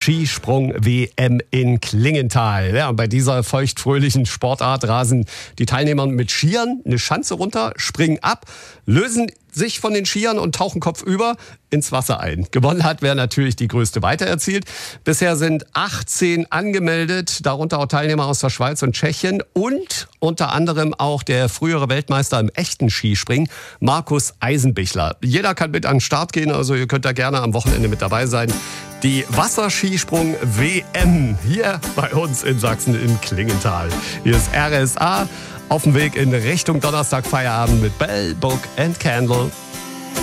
Skisprung-WM in Klingenthal. Ja, bei dieser feuchtfröhlichen Sportart rasen die Teilnehmer mit Skiern eine Schanze runter, springen ab, lösen sich von den Skiern und tauchen kopfüber ins Wasser ein. Gewonnen hat, wer natürlich die größte Weite erzielt. Bisher sind 18 angemeldet, darunter auch Teilnehmer aus der Schweiz und Tschechien und unter anderem auch der frühere Weltmeister im echten Skispringen, Markus Eisenbichler. Jeder kann mit an den Start gehen, also ihr könnt da gerne am Wochenende mit dabei sein. Die Wasserskisprung-WM hier bei uns in Sachsen in Klingenthal. Hier ist RSA. Auf dem Weg in Richtung Donnerstag Feierabend mit Bell, Book and Candle.